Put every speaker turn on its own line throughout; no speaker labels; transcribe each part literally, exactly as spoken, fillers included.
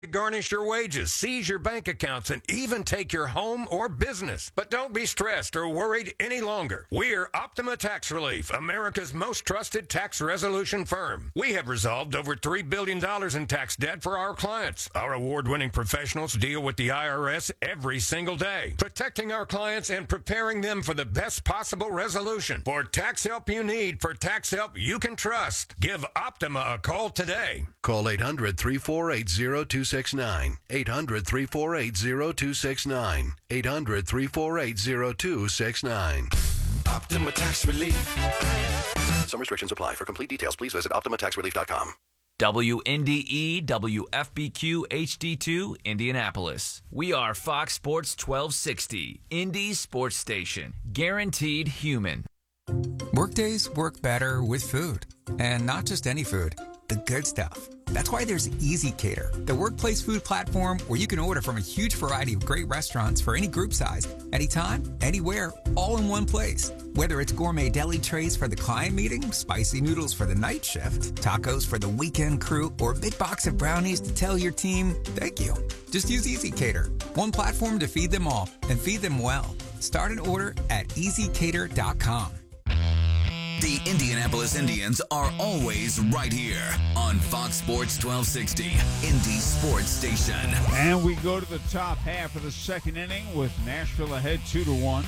Garnish your wages, seize your bank accounts, and even take your home or business. But don't be stressed or worried any longer. We're Optima Tax Relief, America's most trusted tax resolution firm. We have resolved over three billion dollars in tax debt for our clients. Our award-winning professionals deal with the I R S every single day, protecting our clients and preparing them for the best possible resolution. For tax help you need, for tax help you can trust, give Optima a call today.
Call eight hundred, three four eight, zero two six nine. eight hundred, three four eight, zero two six nine. eight hundred, three four eight, zero two six nine.
Optima Tax Relief.
Some restrictions apply. For complete details, please visit optima tax relief dot com.
W N D E, W F B Q, H D two, Indianapolis. We are Fox Sports twelve sixty, Indy Sports Station. Guaranteed human.
Workdays work better with food. And not just any food, the good stuff. That's why there's Easy Cater, the workplace food platform where you can order from a huge variety of great restaurants for any group size, anytime, anywhere, all in one place. Whether it's gourmet deli trays for the client meeting, spicy noodles for the night shift, tacos for the weekend crew, or a big box of brownies to tell your team, thank you. Just use Easy Cater, one platform to feed them all and feed them well. Start an order at easy cater dot com.
The Indianapolis Indians are always right here on Fox Sports twelve sixty, Indy Sports Station.
And we go to the top half of the second inning with Nashville ahead two to one.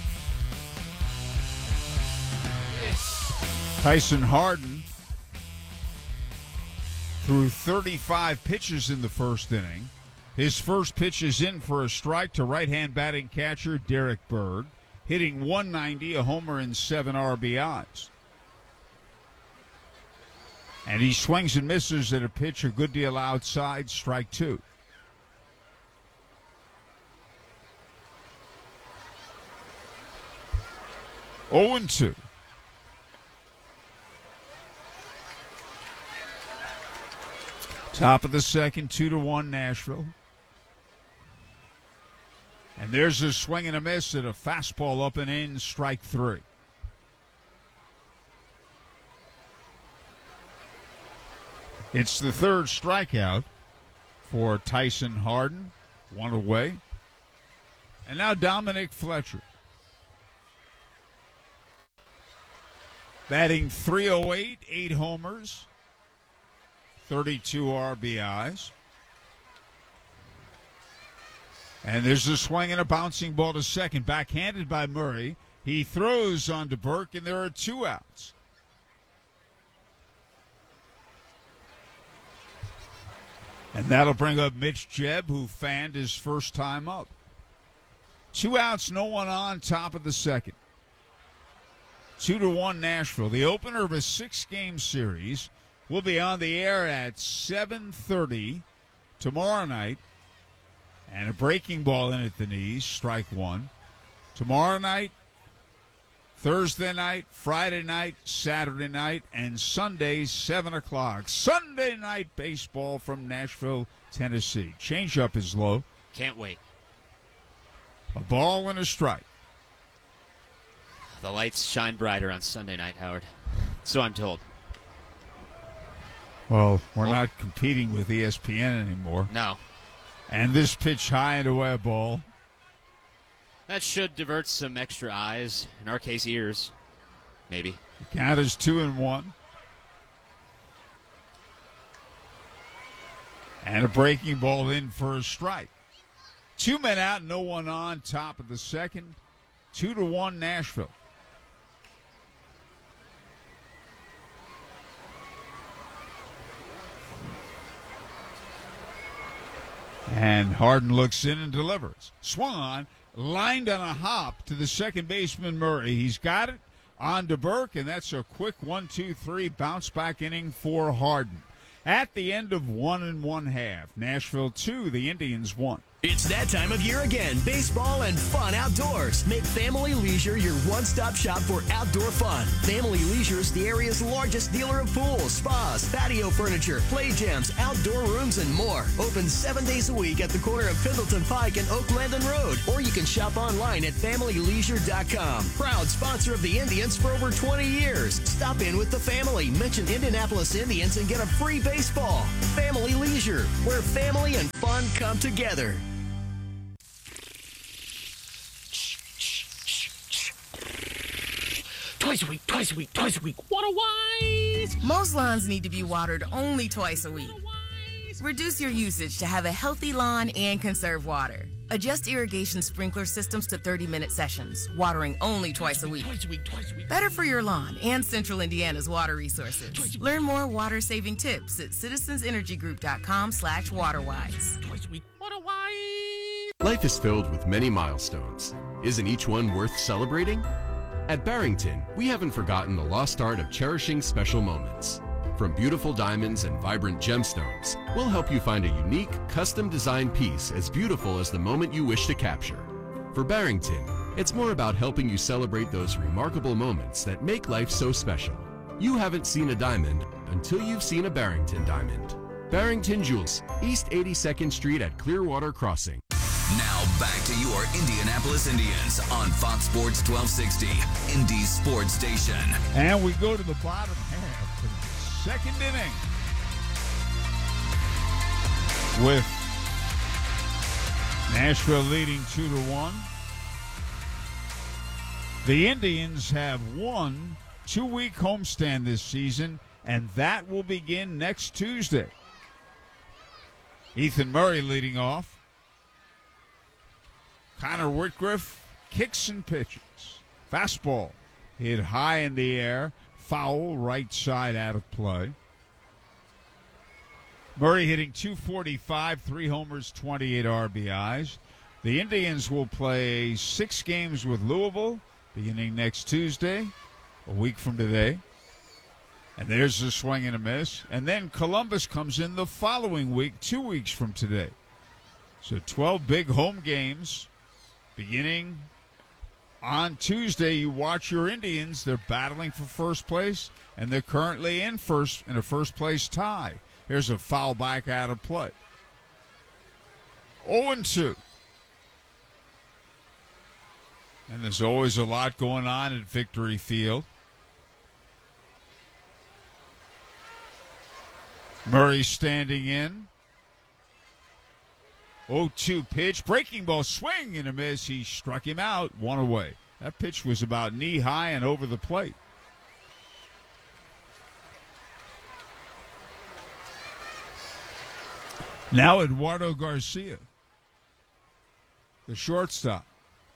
Tyson Harden threw thirty-five pitches in the first inning. His first pitch is in for a strike to right-hand batting catcher Derek Berg, hitting one ninety, a homer, and seven R B Is. And he swings and misses at a pitch a good deal outside, strike two. oh and two. Top of the second, two to one Nashville. And there's a swing and a miss at a fastball up and in, strike three. It's the third strikeout for Tyson Harden, one away. And now Dominic Fletcher. Batting three oh eight, eight homers, thirty-two R B Is. And there's a swing and a bouncing ball to second, backhanded by Murray. He throws on to Burke, and there are two outs. And that'll bring up Mitch Jebb, who fanned his first time up. Two outs, no one on, top of the second. Two to one Nashville. The opener of a six-game series will be on the air at seven thirty tomorrow night. And a breaking ball in at the knees, strike one. Tomorrow night, Thursday night, Friday night, Saturday night, and Sunday, seven o'clock. Sunday night baseball from Nashville, Tennessee. Changeup is low.
Can't wait.
A ball and a strike.
The lights shine brighter on Sunday night, Howard. So I'm told.
Well, we're not competing with E S P N anymore.
No.
And this pitch high and away ball.
That should divert some extra eyes, in our case, ears, maybe.
The count is two and one. And a breaking ball in for a strike. Two men out, no one on, top of the second. Two to one Nashville. And Harden looks in and delivers. Swung on, lined on a hop to the second baseman Murray. He's got it on to Burke, and that's a quick one, two, three bounce back inning for Harden. At the end of one and one half, Nashville two, the Indians one.
It's that time of year again. Baseball and fun outdoors. Make Family Leisure your one-stop shop for outdoor fun. Family Leisure is the area's largest dealer of pools, spas, patio furniture, play gyms, outdoor rooms, and more. Open seven days a week at the corner of Pendleton Pike and Oak Landon Road. Or you can shop online at family leisure dot com. Proud sponsor of the Indians for over twenty years. Stop in with the family. Mention Indianapolis Indians and get a free baseball. Family Leisure, where family and fun come together.
Twice a week, twice a week, twice a week. Water-wise!
Most lawns need to be watered only twice a week. Reduce your usage to have a healthy lawn and conserve water. Adjust irrigation sprinkler systems to thirty-minute sessions, watering only twice a week.
Twice a week, twice a week.
Better for your lawn and Central Indiana's water resources. Learn more water-saving tips at citizensenergygroup.com slash waterwise.
Twice a week. Water-wise!
Life is filled with many milestones. Isn't each one worth celebrating? At Barrington, we haven't forgotten the lost art of cherishing special moments. From beautiful diamonds and vibrant gemstones, we'll help you find a unique, custom-designed piece as beautiful as the moment you wish to capture. For Barrington, it's more about helping you celebrate those remarkable moments that make life so special. You haven't seen a diamond until you've seen a Barrington diamond. Barrington Jewels, East eighty-second Street at Clearwater Crossing.
Now back to your Indianapolis Indians on Fox Sports twelve sixty, Indy Sports Station.
And we go to the bottom half of the second inning with Nashville leading two to one. The Indians have one two-week homestand this season, and that will begin next Tuesday. Ethan Murray leading off. Connor Whitgriff kicks and pitches. Fastball hit high in the air. Foul, right side out of play. Murray hitting two forty-five, three homers, twenty-eight R B Is. The Indians will play six games with Louisville beginning next Tuesday, a week from today. And there's a swing and a miss. And then Columbus comes in the following week, two weeks from today. So twelve big home games. Beginning on Tuesday, you watch your Indians. They're battling for first place, and they're currently in first in a first-place tie. Here's a foul back out of play. oh and two. And there's always a lot going on at Victory Field. Murray standing in. oh two pitch, breaking ball, swing and a miss. He struck him out, one away. That pitch was about knee high and over the plate. Now Eduardo Garcia, the shortstop,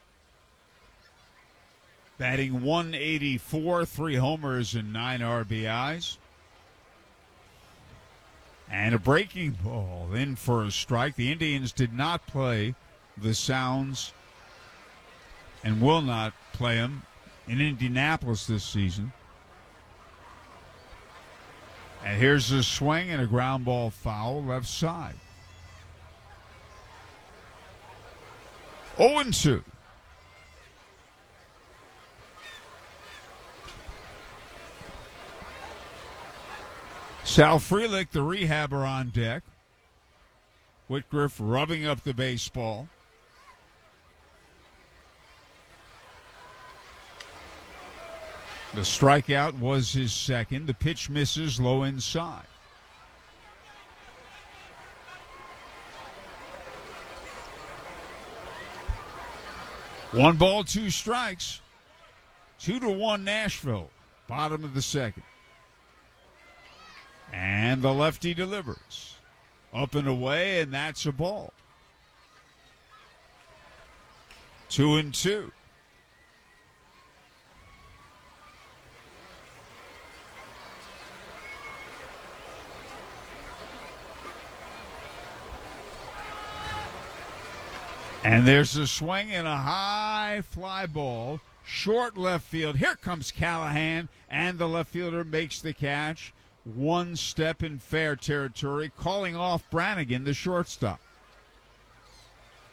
batting one eighty-four, three homers and nine R B Is. And a breaking ball in for a strike. The Indians did not play the Sounds and will not play them in Indianapolis this season. And here's a swing and a ground ball foul left side. oh and two. Sal Frelick, the rehabber, on deck. Whitgriff rubbing up the baseball. The strikeout was his second. The pitch misses low inside. One ball, two strikes. Two to one Nashville. Bottom of the second. And the lefty delivers. Up and away, and that's a ball. Two and two. And there's a swing and a high fly ball. Short left field. Here comes Callahan, and the left fielder makes the catch. One step in fair territory, calling off Brannigan, the shortstop.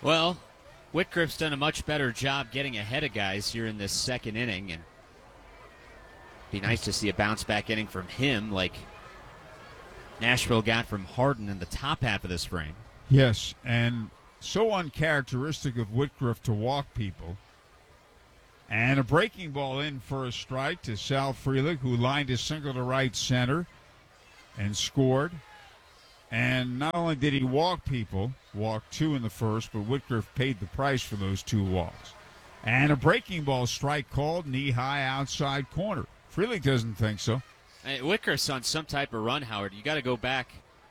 Well, Whitcroft's done a much better job getting ahead of guys here in this second inning, and be nice to see a bounce-back inning from him like Nashville got from Harden in the top half of the spring.
Yes, and so uncharacteristic of Whitcroft to walk people. And a breaking ball in for a strike to Sal Frelick, who lined his single to right center and scored. And not only did he walk people, walked two in the first, but Whitcroft paid the price for those two walks. And a breaking ball strike called knee-high outside corner. Frelick doesn't think so.
Hey, Whitcroft's on some type of run, Howard. You got to go back.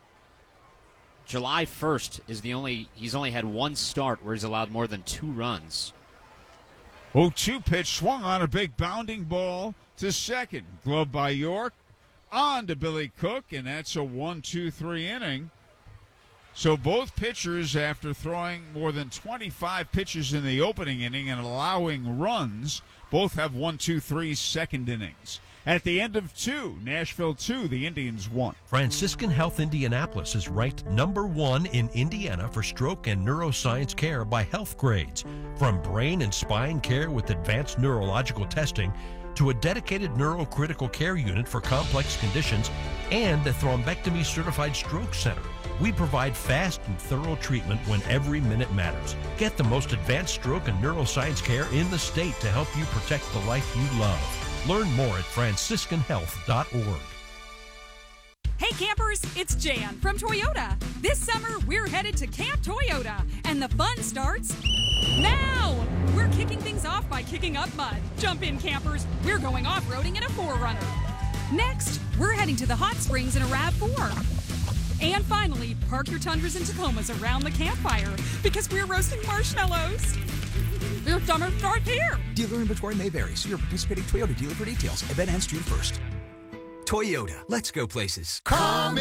July first is the only, he's only had one start where he's allowed more than two runs.
oh two pitch swung on a big bounding ball to second. Glove by York. On to Billy Cook, and that's a one two three inning. So both pitchers, after throwing more than twenty-five pitches in the opening inning and allowing runs, both have one two three second innings. At the end of two, Nashville two, the Indians one.
Franciscan Health Indianapolis is ranked number one in Indiana for stroke and neuroscience care by Health Grades. From brain and spine care with advanced neurological testing to a dedicated neurocritical care unit for complex conditions and a thrombectomy certified stroke center. We provide fast and thorough treatment when every minute matters. Get the most advanced stroke and neuroscience care in the state to help you protect the life you love. Learn more at franciscan health dot org.
Hey campers, it's Jan from Toyota. This summer, we're headed to Camp Toyota, and the fun starts now. We're kicking things off by kicking up mud. Jump in, campers. We're going off-roading in a four runner. Next, we're heading to the hot springs in a RAV four. And finally, park your Tundras and Tacomas around the campfire because we're roasting marshmallows. Your summer starts here.
Dealer inventory may vary. See your participating Toyota dealer for details. Event ends June first. Toyota. Let's go places.
Come